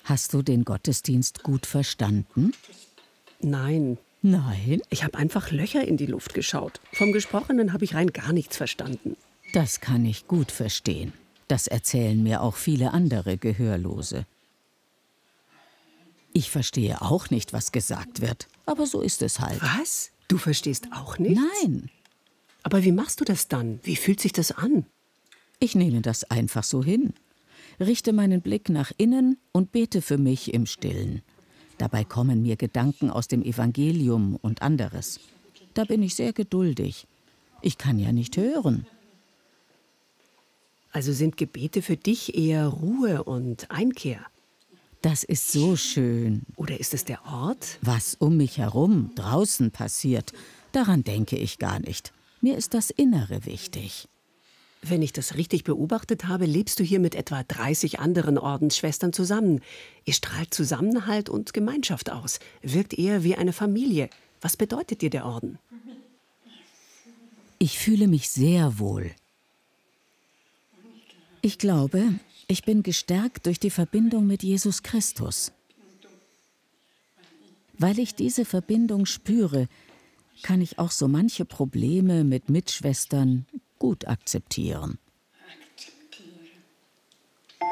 Hast du den Gottesdienst gut verstanden? Nein, Nein, ich habe einfach Löcher in die Luft geschaut. Vom Gesprochenen habe ich rein gar nichts verstanden. das kann ich gut verstehen. Das erzählen mir auch viele andere Gehörlose. Ich verstehe auch nicht, was gesagt wird, aber so ist es halt. Was? Du verstehst auch nichts? Nein, Aber wie machst du das dann? Wie fühlt sich das an? ich nehme das einfach so hin. Richte meinen Blick nach innen und bete für mich im Stillen. Dabei kommen mir Gedanken aus dem Evangelium und anderes. Da bin ich sehr geduldig. Ich kann ja nicht hören. Also sind Gebete für dich eher Ruhe und Einkehr? Das ist so schön. Oder ist es der Ort? Was um mich herum draußen passiert, daran denke ich gar nicht. Mir ist das Innere wichtig. Wenn ich das richtig beobachtet habe, lebst du hier mit etwa 30 anderen Ordensschwestern zusammen. Ihr strahlt Zusammenhalt und Gemeinschaft aus, wirkt eher wie eine Familie. Was bedeutet dir der Orden? Ich fühle mich sehr wohl. Ich glaube, ich bin gestärkt durch die Verbindung mit Jesus Christus. Weil ich diese Verbindung spüre, kann ich auch so manche Probleme mit Mitschwestern gut akzeptieren.